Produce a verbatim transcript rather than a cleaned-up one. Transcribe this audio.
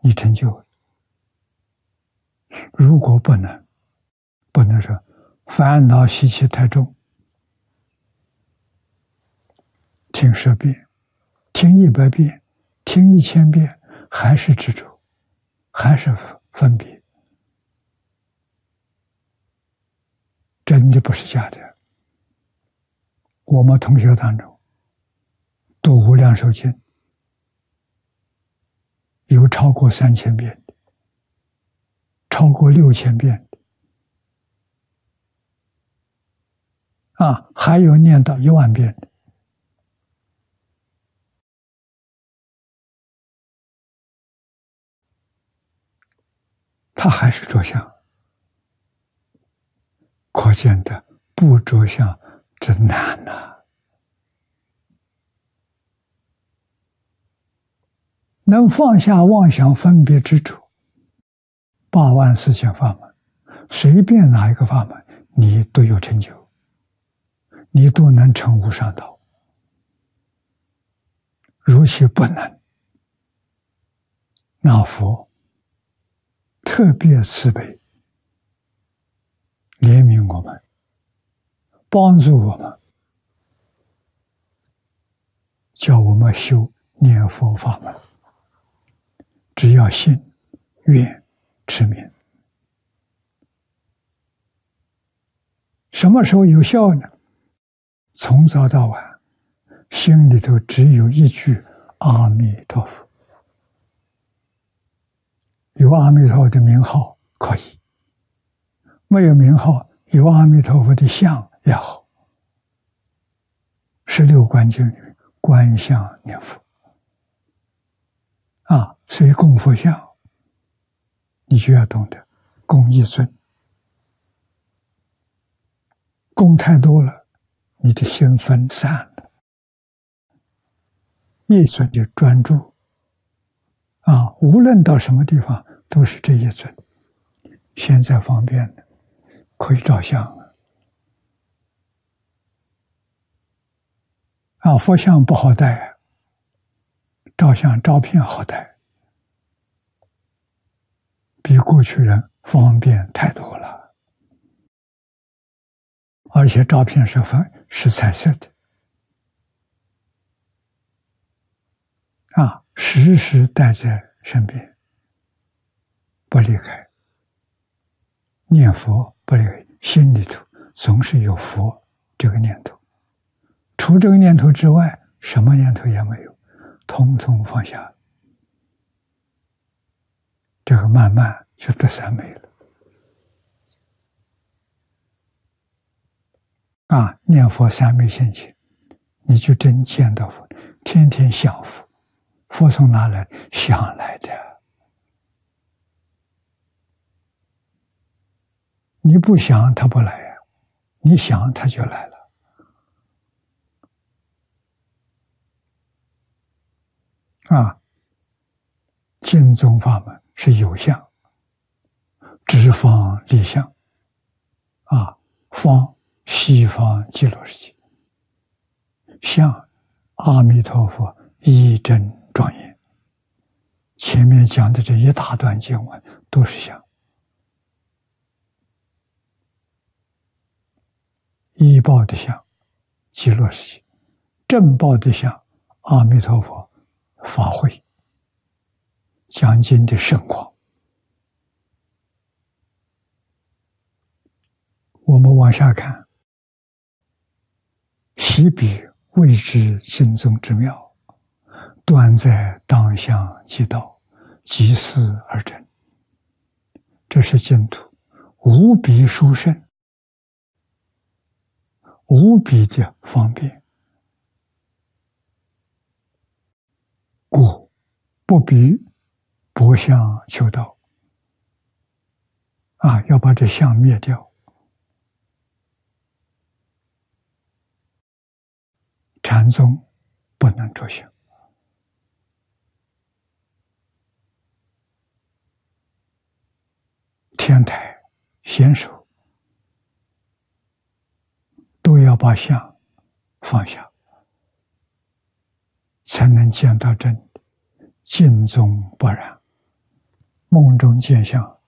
你成就了。如果不能，不能说烦恼习气太重，听十遍，听一百遍，听一千遍，还是执着，还是分别，真的不是假的。我们同学当中读无量寿经，有超过三千遍的，超过六千遍的，啊，还有念到一万遍的。他还是着相，可见的不着相之难呐、啊！能放下妄想分别执着，八万四千法门，随便哪一个法门，你都有成就，你都能成无上道。如其不能，那佛特别慈悲，怜悯我们，帮助我们，叫我们修念佛法门。只要信、愿、持名，什么时候有效呢？从早到晚，心里头只有一句阿弥陀佛。有阿弥陀佛的名号可以，没有名号，有阿弥陀佛的像也好。十六观经里面观相念佛啊，所以供佛像，你就要懂得供一尊。供太多了，你的心分散了，一尊就专注啊，无论到什么地方都是这一尊。现在方便了，可以照相了啊，佛像不好带，照相照片好带，比过去人方便太多了，而且照片是分是彩色的啊，时时带在身边，不离开，念佛不离开，心里头总是有佛这个念头，除这个念头之外，什么念头也没有，统统放下，这个慢慢就得三昧了。啊，念佛三昧现前，你就真见到佛，天天想佛，佛从哪来？想来的。你不想他不来呀、啊，你想他就来了。啊，净宗法门是有相，直方立相，啊，方西方极乐世界，相阿弥陀佛一真庄严。前面讲的这一大段经文都是相，依报的相极乐世界，正报的相阿弥陀佛法会，讲经的盛况。我们往下看，悉彼未知经宗之妙，端在当相即道，即思而真。这是净土无比殊胜，无比的方便，故不必博相求道啊，要把这相灭掉。禅宗不能着相，天台、显手都要把相放下，才能见到真的净宗不染梦中见相，